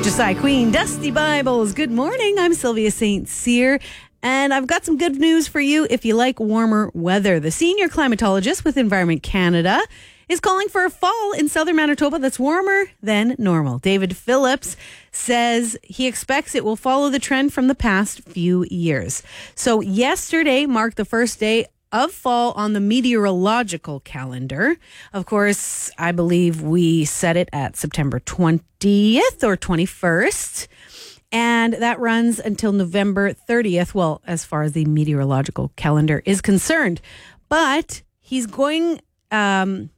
Josiah Queen, Dusty Bibles. Good morning. I'm Sylvia St. Cyr, and I've got some good news for you if you like warmer weather. The senior climatologist with Environment Canada is calling for a fall in southern Manitoba that's warmer than normal. David Phillips says he expects it will follow the trend from the past few years. So yesterday marked the first day of fall on the meteorological calendar. Of course, I believe we set it at September 20th or 21st. And that runs until November 30th. Well, as far as the meteorological calendar is concerned. But he's going, David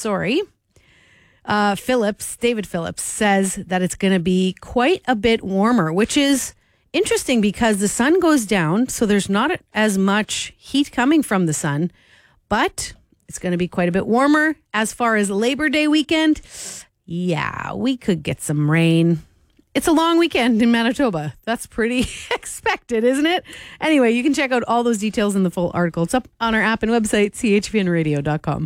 Phillips says that it's going to be quite a bit warmer, which is interesting because the sun goes down, so there's not as much heat coming from the sun, but it's going to be quite a bit warmer. As far as Labor Day weekend, yeah, we could get some rain. It's a long weekend in Manitoba. That's pretty expected, isn't it? Anyway, you can check out all those details in the full article. It's up on our app and website, chvnradio.com.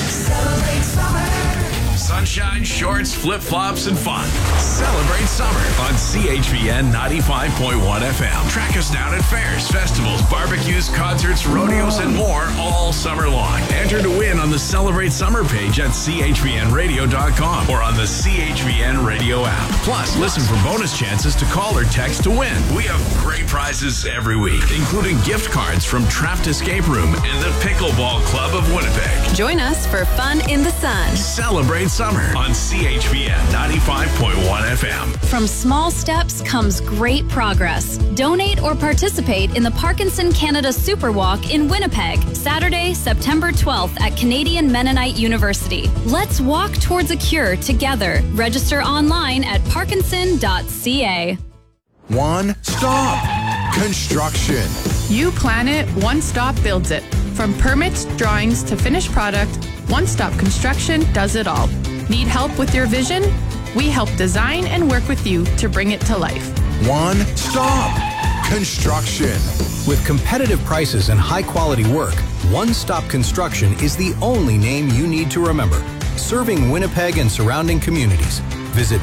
Sunshine, shorts, flip-flops, and fun. Celebrate summer on CHVN 95.1 FM. Track us down at fairs, festivals, barbecues, concerts, rodeos, and more all summer long. Enter to win on the Celebrate Summer page at chvnradio.com or on the CHVN Radio app. Plus, listen for bonus chances to call or text to win. We have great prizes every week, including gift cards from Trapped Escape Room and the Pickleball Club of Winnipeg. Join us for fun in the sun. Celebrate summer on CHVN 95.1 FM. From small steps comes great progress. Donate or participate in the Parkinson Canada Super Walk in Winnipeg, Saturday, September 12th at Canadian Mennonite University. Let's walk towards a cure together. Register online at parkinson.ca. One stop construction. You plan it, One Stop builds it. From permits, drawings to finished product, One Stop Construction does it all. Need help with your vision? We help design and work with you to bring it to life. One stop construction. With competitive prices and high-quality work, One Stop Construction is the only name you need to remember. Serving Winnipeg and surrounding communities. Visit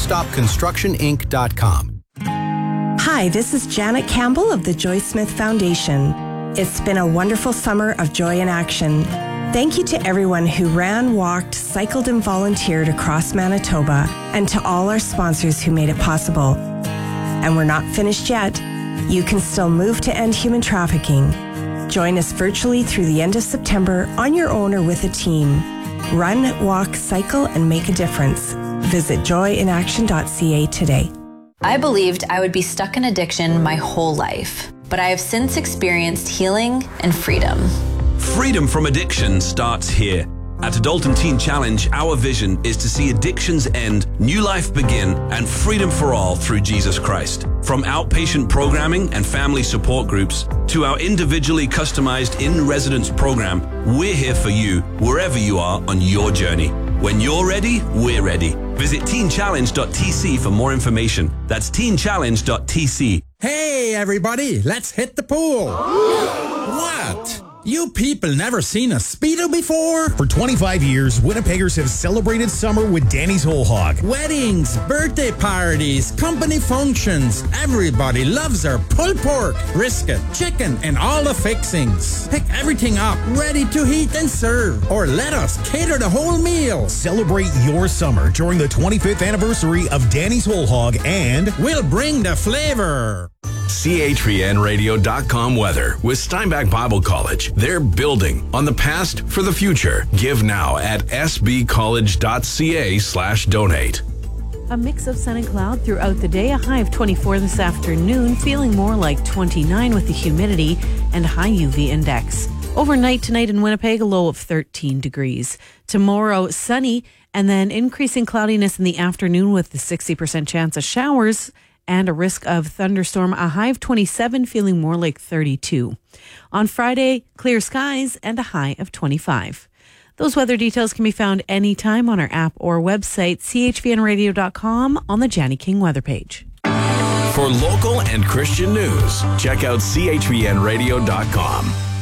onestopconstructioninc.com. Hi, this is Janet Campbell of the Joy Smith Foundation. It's been a wonderful summer of joy and action. Thank you to everyone who ran, walked, cycled, and volunteered across Manitoba, and to all our sponsors who made it possible. And we're not finished yet. You can still move to end human trafficking. Join us virtually through the end of September on your own or with a team. Run, walk, cycle, and make a difference. Visit joyinaction.ca today. I believed I would be stuck in addiction my whole life, but I have since experienced healing and freedom. Freedom from addiction starts here. At Adulten Teen Challenge, our vision is to see addictions end, new life begin, and freedom for all through Jesus Christ. From outpatient programming and family support groups to our individually customized in-residence program, we're here for you wherever you are on your journey. When you're ready, we're ready. Visit teenchallenge.tc for more information. That's teenchallenge.tc. Hey, everybody, let's hit the pool. What? You people never seen a Speedo before? For 25 years, Winnipeggers have celebrated summer with Danny's Whole Hog. Weddings, birthday parties, company functions. Everybody loves our pulled pork, brisket, chicken, and all the fixings. Pick everything up, ready to heat and serve. Or let us cater the whole meal. Celebrate your summer during the 25th anniversary of Danny's Whole Hog, and we'll bring the flavor. CHVNradio.com weather with Steinbach Bible College. They're building on the past for the future. Give now at sbcollege.ca/donate. A mix of sun and cloud throughout the day. A high of 24 this afternoon, feeling more like 29 with the humidity and high UV index. Overnight tonight in Winnipeg, a low of 13 degrees. Tomorrow, sunny, and then increasing cloudiness in the afternoon with the 60% chance of showers and a risk of thunderstorm. A high of 27, feeling more like 32. On Friday, clear skies and a high of 25. Those weather details can be found anytime on our app or website, chvnradio.com, on the Janny King weather page. For local and Christian news, check out chvnradio.com.